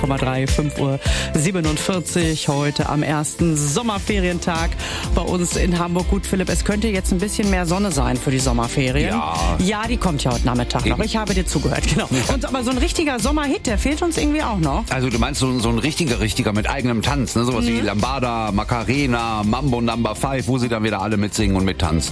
5:47 Uhr heute am ersten Sommerferientag bei uns in Hamburg. Gut, Philipp, es könnte jetzt ein bisschen mehr Sonne sein für die Sommerferien. Ja, die kommt ja heute Nachmittag noch. Ich habe dir zugehört, genau. Und aber so ein richtiger Sommerhit, der fehlt uns irgendwie auch noch. Also du meinst so ein richtiger mit eigenem Tanz, ne? Sowas wie Lambada, Macarena, Mambo Number 5, wo sie dann wieder alle mitsingen und mittanzen.